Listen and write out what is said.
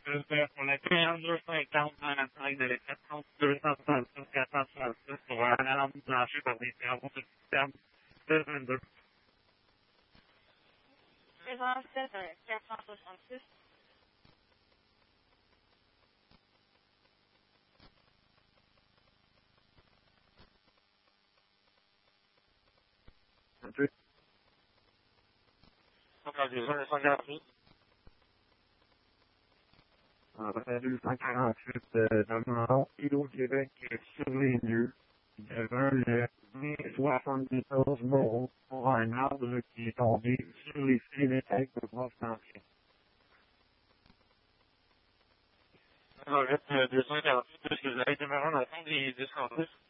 J'espère pour la 15h50 dans la taille de l'étape 236 436 pour un alarme plancher par des travaux de système de 22. 13h07 466. OK. Donc, en disant, 148. En répondu 148 dans Hydro-Québec sur les lieux. Devant le 2074 Moreau pour un arbre qui est tombé sur les fils métalliques de grosse tension. Alors, 248, est-ce que vous avez demeuré dans le fond des 10 complices?